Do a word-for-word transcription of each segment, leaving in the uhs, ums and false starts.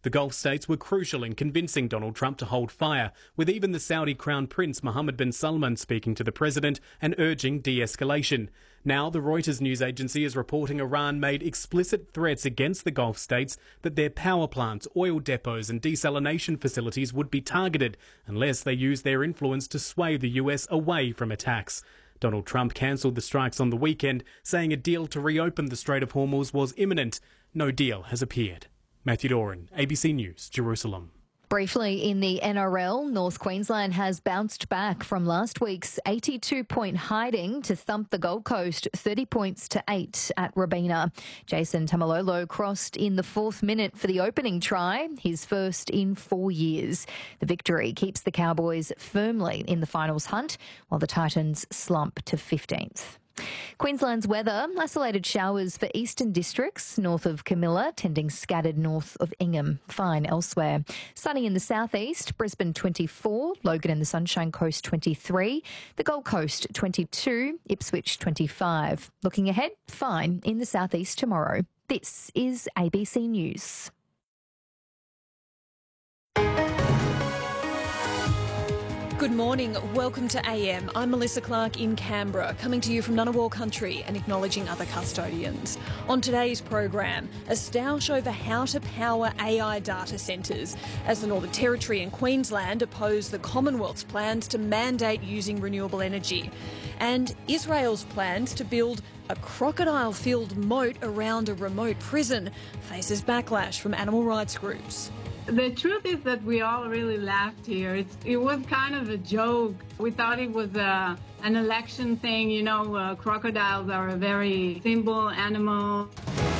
The Gulf states were crucial in convincing Donald Trump to hold fire, with even the Saudi Crown Prince Mohammed bin Salman speaking to the president and urging de-escalation. Now, the Reuters news agency is reporting Iran made explicit threats against the Gulf states that their power plants, oil depots and desalination facilities would be targeted unless they use their influence to sway the U S away from attacks. Donald Trump cancelled the strikes on the weekend, saying a deal to reopen the Strait of Hormuz was imminent. No deal has appeared. Matthew Doran, A B C News, Jerusalem. Briefly, in the N R L, North Queensland has bounced back from last week's eighty-two point hiding to thump the Gold Coast thirty points to eight at Robina. Jason Tamalolo crossed in the fourth minute for the opening try, his first in four years. The victory keeps the Cowboys firmly in the finals hunt, while the Titans slump to fifteenth. Queensland's weather, isolated showers for eastern districts north of Camilla, tending scattered north of Ingham, fine elsewhere. Sunny in the southeast, Brisbane twenty-four, Logan and the Sunshine Coast twenty-three, the Gold Coast twenty-two, Ipswich twenty-five. Looking ahead, fine in the southeast tomorrow. This is A B C News. Good morning, welcome to A M. I'm Melissa Clark in Canberra, coming to you from Ngunnawal country and acknowledging other custodians. On today's program, a stoush over how to power A I data centres as the Northern Territory and Queensland oppose the Commonwealth's plans to mandate using renewable energy. And Israel's plans to build a crocodile-filled moat around a remote prison faces backlash from animal rights groups. The truth is that we all really laughed here. It's, it was kind of a joke. We thought it was a, an election thing. You know, uh, crocodiles are a very simple animal.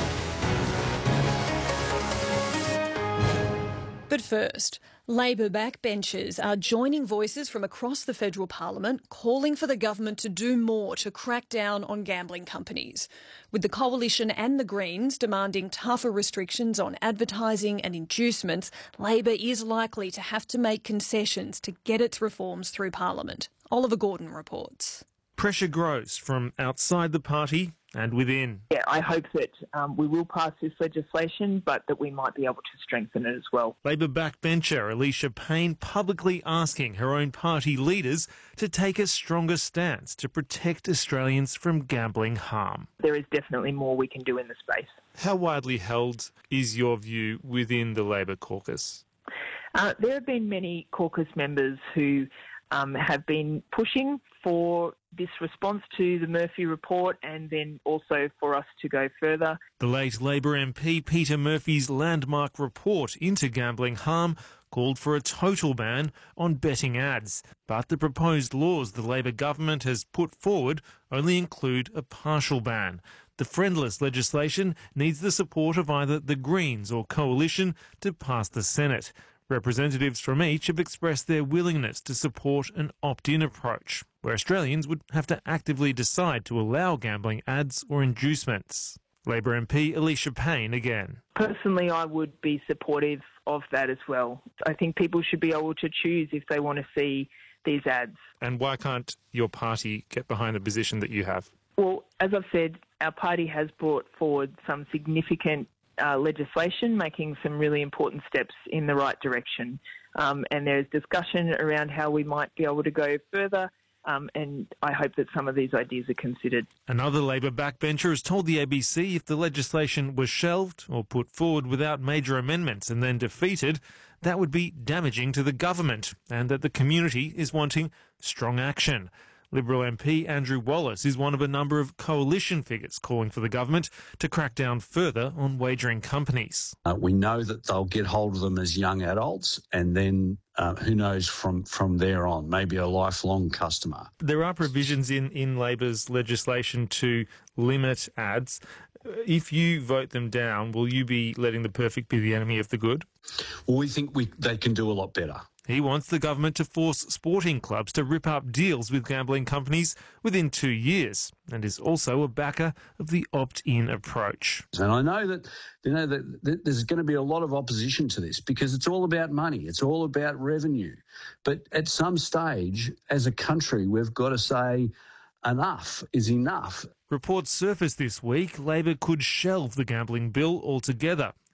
But first, Labor backbenchers are joining voices from across the federal parliament calling for the government to do more to crack down on gambling companies. With the Coalition and the Greens demanding tougher restrictions on advertising and inducements, Labor is likely to have to make concessions to get its reforms through Parliament. Oliver Gordon reports. Pressure grows from outside the party and within. Yeah, I hope that um, we will pass this legislation, but that we might be able to strengthen it as well. Labor backbencher Alicia Payne publicly asking her own party leaders to take a stronger stance to protect Australians from gambling harm. There is definitely more we can do in the space. How widely held is your view within the Labor caucus? Uh, there have been many caucus members who um, have been pushing for this response to the Murphy report and then also for us to go further. The late Labor M P Peter Murphy's landmark report into gambling harm called for a total ban on betting ads. But the proposed laws the Labor government has put forward only include a partial ban. The friendless legislation needs the support of either the Greens or Coalition to pass the Senate. Representatives from each have expressed their willingness to support an opt-in approach, where Australians would have to actively decide to allow gambling ads or inducements. Labor M P Alicia Payne again. Personally, I would be supportive of that as well. I think people should be able to choose if they want to see these ads. And why can't your party get behind the position that you have? Well, as I've said, our party has brought forward some significant Uh, legislation, making some really important steps in the right direction. Um, and there's discussion around how we might be able to go further, um, and I hope that some of these ideas are considered. Another Labor backbencher has told the A B C if the legislation was shelved or put forward without major amendments and then defeated, that would be damaging to the government and that the community is wanting strong action. Liberal M P Andrew Wallace is one of a number of coalition figures calling for the government to crack down further on wagering companies. Uh, we know that they'll get hold of them as young adults and then uh, who knows from, from there on, maybe a lifelong customer. There are provisions in, in Labor's legislation to limit ads. If you vote them down, will you be letting the perfect be the enemy of the good? Well, we think we, they can do a lot better. He wants the government to force sporting clubs to rip up deals with gambling companies within two years and is also a backer of the opt-in approach. And I know that, you know, that, that there's going to be a lot of opposition to this because it's all about money. It's all about revenue. But at some stage, as a country, we've got to say enough is enough. Reports surfaced this week Labor could shelve the gambling bill altogether,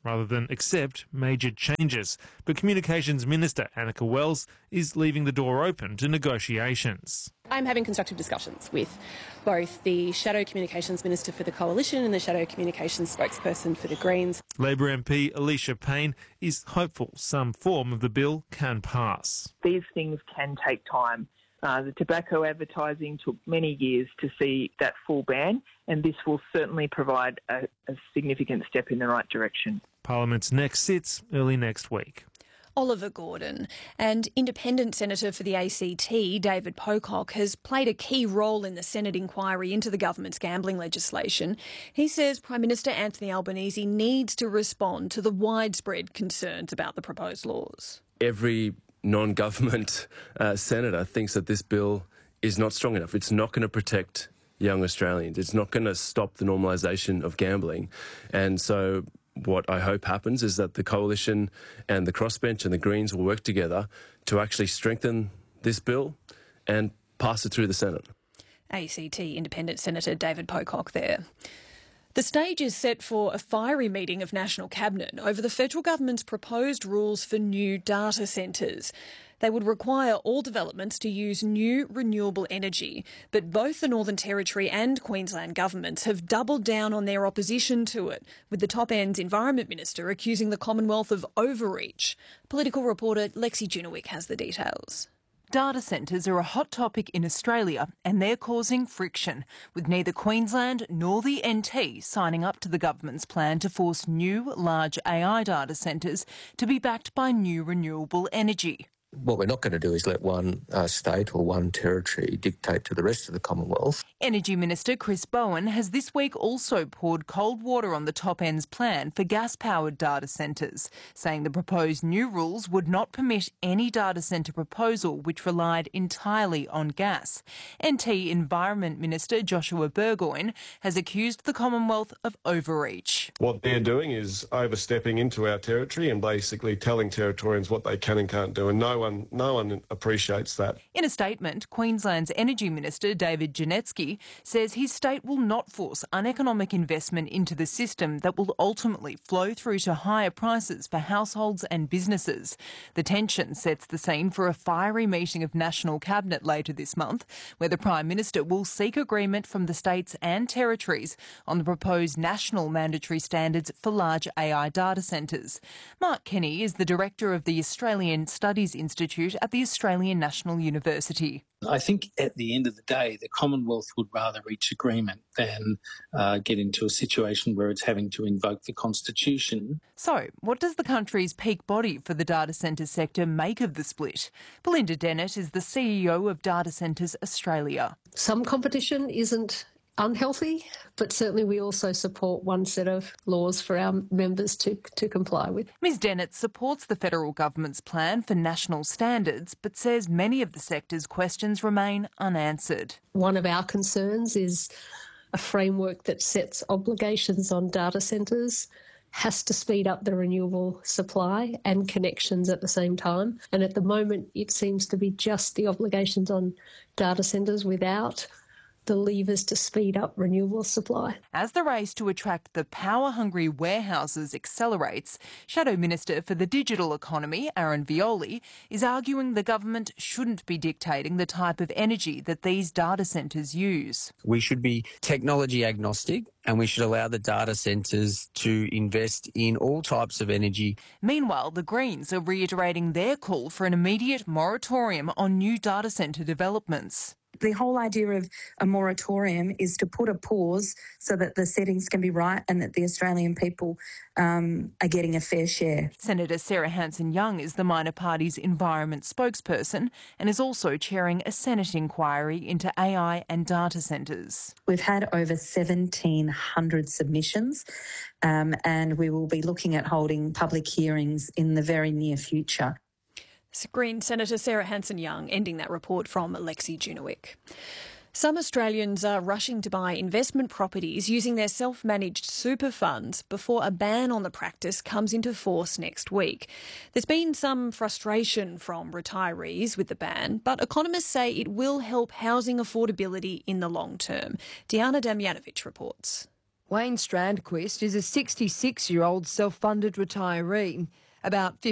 rather than accept major changes. But Communications Minister Annika Wells is leaving the door open to negotiations. I'm having constructive discussions with both the Shadow Communications Minister for the Coalition and the Shadow Communications spokesperson for the Greens. Labor M P Alicia Payne is hopeful some form of the bill can pass. These things can take time. Uh, the tobacco advertising took many years to see that full ban, and this will certainly provide a, a significant step in the right direction. Parliament's next sits early next week. Oliver Gordon and Independent Senator for the A C T, David Pocock, has played a key role in the Senate inquiry into the government's gambling legislation. He says Prime Minister Anthony Albanese needs to respond to the widespread concerns about the proposed laws. Every non-government uh, senator thinks that this bill is not strong enough. It's not going to protect young Australians. It's not going to stop the normalisation of gambling. And so what I hope happens is that the Coalition and the Crossbench and the Greens will work together to actually strengthen this bill and pass it through the Senate. A C T Independent Senator David Pocock there. The stage is set for a fiery meeting of National Cabinet over the federal government's proposed rules for new data centres. They would require all developments to use new renewable energy, but both the Northern Territory and Queensland governments have doubled down on their opposition to it, with the top end's Environment Minister accusing the Commonwealth of overreach. Political reporter Lexi Junowick has the details. Data centres are a hot topic in Australia and they're causing friction, with neither Queensland nor the N T signing up to the government's plan to force new large A I data centres to be backed by new renewable energy. What we're not going to do is let one uh, state or one territory dictate to the rest of the Commonwealth. Energy Minister Chris Bowen has this week also poured cold water on the top end's plan for gas-powered data centres, saying the proposed new rules would not permit any data centre proposal which relied entirely on gas. N T Environment Minister Joshua Burgoyne has accused the Commonwealth of overreach. What they're doing is overstepping into our territory and basically telling Territorians what they can and can't do, and no one, no one appreciates that. In a statement, Queensland's Energy Minister David Janetsky says his state will not force uneconomic investment into the system that will ultimately flow through to higher prices for households and businesses. The tension sets the scene for a fiery meeting of National Cabinet later this month, where the Prime Minister will seek agreement from the states and territories on the proposed national mandatory standards for large A I data centres. Mark Kenny is the Director of the Australian Studies Institute at the Australian National University. I think at the end of the day, the Commonwealth would rather reach agreement than uh, get into a situation where it's having to invoke the Constitution. So, what does the country's peak body for the data centre sector make of the split? Belinda Dennett is the C E O of Data Centres Australia. Some competition isn't unhealthy, but certainly we also support one set of laws for our members to, to comply with. Ms Dennett supports the federal government's plan for national standards, but says many of the sector's questions remain unanswered. One of our concerns is a framework that sets obligations on data centres has to speed up the renewable supply and connections at the same time. And at the moment, it seems to be just the obligations on data centres without the levers to speed up renewable supply. As the race to attract the power-hungry warehouses accelerates, Shadow Minister for the Digital Economy, Aaron Violi, is arguing the government shouldn't be dictating the type of energy that these data centres use. We should be technology agnostic and we should allow the data centres to invest in all types of energy. Meanwhile, the Greens are reiterating their call for an immediate moratorium on new data centre developments. The whole idea of a moratorium is to put a pause so that the settings can be right and that the Australian people um, are getting a fair share. Senator Sarah Hanson-Young is the minor party's environment spokesperson and is also chairing a Senate inquiry into A I and data centres. We've had over seventeen hundred submissions um, and we will be looking at holding public hearings in the very near future. Green Senator Sarah Hanson-Young ending that report from Lexi Junowick. Some Australians are rushing to buy investment properties using their self-managed super funds before a ban on the practice comes into force next week. There's been some frustration from retirees with the ban, but economists say it will help housing affordability in the long term. Diana Damjanovic reports. Wayne Strandquist is a sixty-six-year-old self-funded retiree. About